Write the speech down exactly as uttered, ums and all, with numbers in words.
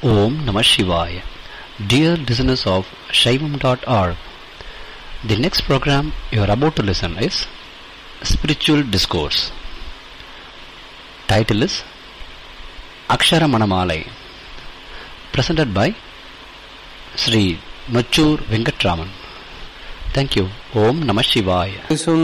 Om Namah Shivaya. Dear listeners of Shaivam dot org, the next program you are about to listen is Spiritual Discourse. Title is Akshara Manamalai, presented by Sri Nochur Venkatraman. Thank you. Om Namah Shivaya.